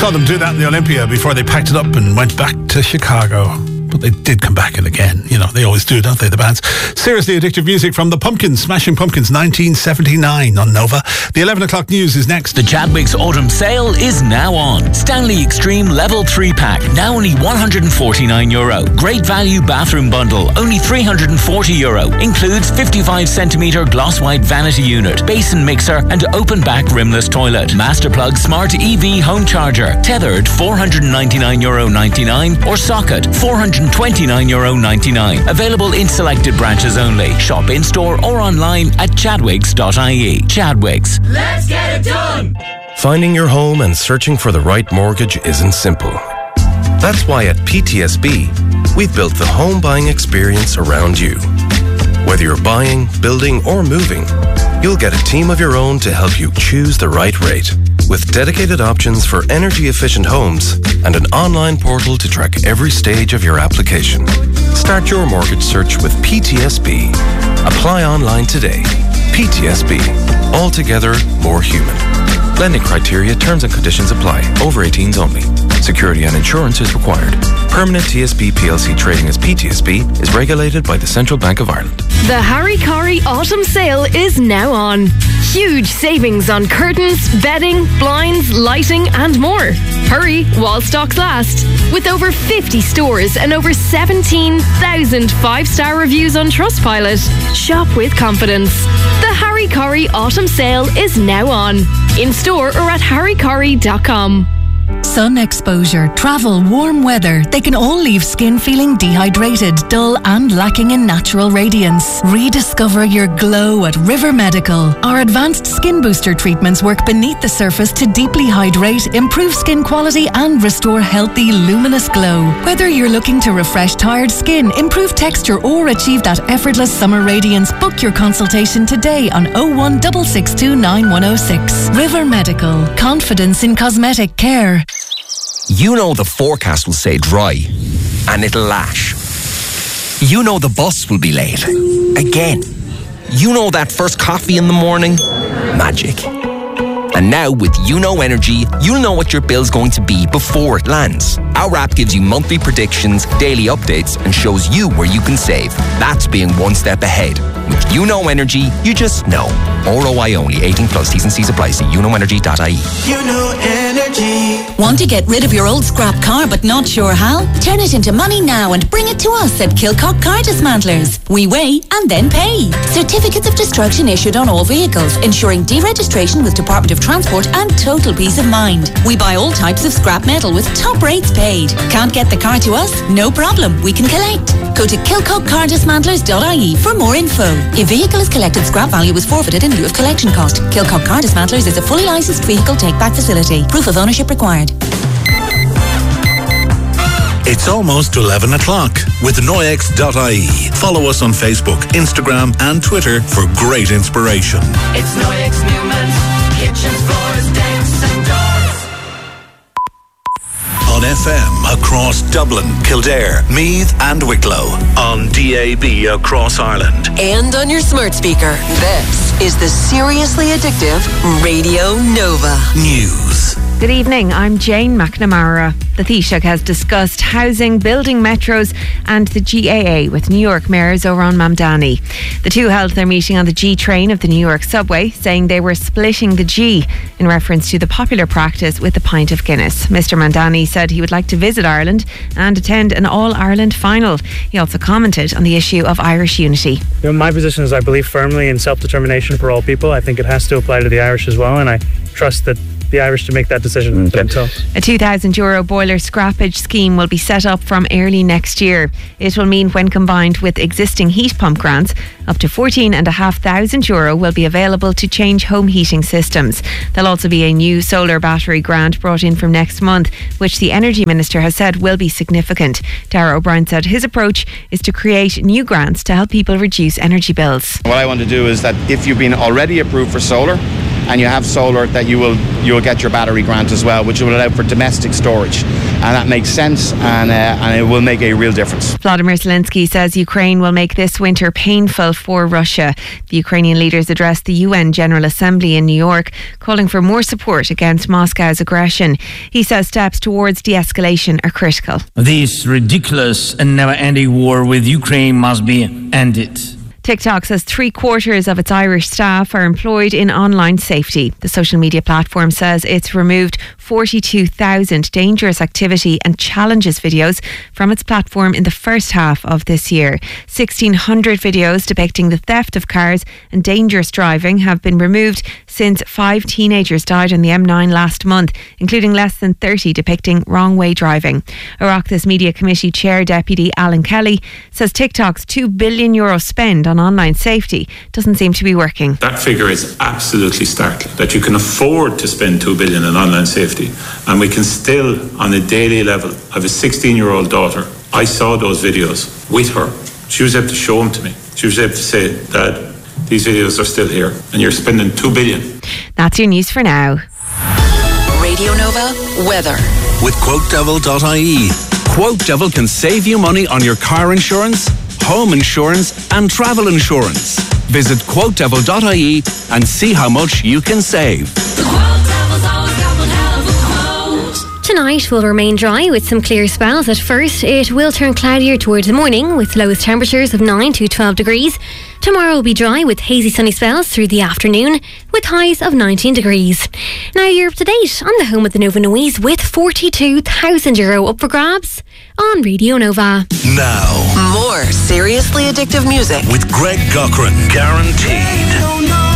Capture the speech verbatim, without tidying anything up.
Saw them do that in the Olympia before they packed it up and went back to Chicago. But they did come back in again. You know, they always do, don't they, the bands? Seriously Addictive music from the Pumpkins, Smashing Pumpkins, nineteen seventy-nine on Nova. The eleven o'clock news is next. The Chadwick's Autumn Sale is now on. Stanley Extreme Level three pack, now only one hundred forty-nine euro. Great value bathroom bundle, only three hundred forty euro. Includes fifty-five centimetre gloss white vanity unit, basin mixer and open back rimless toilet. Masterplug Smart E V home charger, tethered four hundred ninety-nine euro ninety-nine or socket four hundred twenty-nine euro ninety-nine. Available in selected branches only. Shop in store or online at chadwicks dot I E. Chadwicks. Let's get it done! Finding your home and searching for the right mortgage isn't simple. That's why at P T S B, we've built the home buying experience around you. Whether you're buying, building, or moving, you'll get a team of your own to help you choose the right rate. With dedicated options for energy-efficient homes and an online portal to track every stage of your application. Start your mortgage search with P T S B. Apply online today. P T S B. Altogether more human. Lending criteria, terms and conditions apply. Over eighteens only. Security and insurance is required. Permanent T S B P L C trading as P T S B is regulated by the Central Bank of Ireland. The Harry Corey Autumn Sale is now on. Huge savings on curtains, bedding, blinds, lighting and more. Hurry while stocks last. With over fifty stores and over seventeen thousand five-star reviews on Trustpilot. Shop with confidence. The Harry Corey Autumn Sale is now on. In store or at harry corey dot com. Sun exposure, travel, warm weather, they can all leave skin feeling dehydrated, dull and lacking in natural radiance. Rediscover your glow at River Medical. Our advanced skin booster treatments work beneath the surface to deeply hydrate, improve skin quality and restore healthy, luminous glow. Whether you're looking to refresh tired skin, improve texture or achieve that effortless summer radiance, book your consultation today on oh one six six two nine one oh six. River Medical. Confidence in cosmetic care. You know the forecast will say dry, and it'll lash. You know the bus will be late. Again. You know that first coffee in the morning? Magic. And now with YouKnow Energy, you'll know what your bill's going to be before it lands. Our app gives you monthly predictions, daily updates, and shows you where you can save. That's being one step ahead. With YouKnow Energy, you just know. R O I only. eighteen plus. T's and C's apply. See you know energy dot I E. YouKnow Energy. Want to get rid of your old scrap car but not sure how? Turn it into money now and bring it to us at Kilcock Car Dismantlers. We weigh and then pay. Certificates of destruction issued on all vehicles, ensuring deregistration with Department of Transport and total peace of mind. We buy all types of scrap metal with top rates paid. Can't get the car to us? No problem. We can collect. Go to kilcock car dismantlers dot I E for more info. If vehicle is collected, scrap value is forfeited in lieu of collection cost. Kilcock Car Dismantlers is a fully licensed vehicle take-back facility. Proof of ownership required. It's almost eleven o'clock with noyex dot I E. Follow us on Facebook, Instagram and Twitter for great inspiration. It's Noyex Newman, kitchens, floors, decks and doors. On F M across Dublin, Kildare, Meath and Wicklow. On D A B across Ireland. And on your smart speaker. This is the Seriously Addictive Radio Nova. News. Good evening, I'm Jane McNamara. The Taoiseach has discussed housing, building metros and the G A A with New York Mayor Zoran Mamdani. The two held their meeting on the G train of the New York subway, saying they were splitting the G in reference to the popular practice with the pint of Guinness. Mister Mamdani said he would like to visit Ireland and attend an All-Ireland final. He also commented on the issue of Irish unity. You know, my position is I believe firmly in self-determination for all people. I think it has to apply to the Irish as well, and I trust that the Irish to make that decision. Okay. A two thousand euro boiler scrappage scheme will be set up from early next year. It will mean when combined with existing heat pump grants, up to fourteen thousand five hundred euro will be available to change home heating systems. There'll also be a new solar battery grant brought in from next month, which the Energy Minister has said will be significant. Darragh O'Brien said his approach is to create new grants to help people reduce energy bills. What I want to do is that if you've been already approved for solar, and you have solar, that you will you will get your battery grant as well, which will allow for domestic storage, and that makes sense, and uh, and it will make a real difference. Vladimir Zelensky says Ukraine will make this winter painful for Russia. The Ukrainian leaders addressed the U N General Assembly in New York, calling for more support against Moscow's aggression. He says steps towards de-escalation are critical. This ridiculous and never-ending war with Ukraine must be ended. TikTok says three quarters of its Irish staff are employed in online safety. The social media platform says it's removed forty-two thousand dangerous activity and challenges videos from its platform in the first half of this year. sixteen hundred videos depicting the theft of cars and dangerous driving have been removed since five teenagers died on the M nine last month, including less than thirty depicting wrong way driving. Oireachtas Media Committee Chair Deputy Alan Kelly says TikTok's two billion euro spend on online safety doesn't seem to be working. That figure is absolutely startling, that you can afford to spend two billion on online safety, and we can still, on a daily level, I have a sixteen year old daughter. I saw those videos with her. She was able to show them to me. She was able to say, Dad, these videos are still here, and you're spending two billion. That's your news for now. Radio Nova weather with quote devil dot I E. Quote Devil can save you money on your car insurance, home insurance and travel insurance. Visit quote devil dot I E and see how much you can save. Tonight will remain dry with some clear spells. At first, it will turn cloudier towards the morning with lowest temperatures of nine to twelve degrees. Tomorrow will be dry with hazy sunny spells through the afternoon with highs of nineteen degrees. Now you're up to date on the home of the Nova Noise with forty-two thousand euro up for grabs on Radio Nova. Now, more seriously addictive music with Greg Cochran, guaranteed.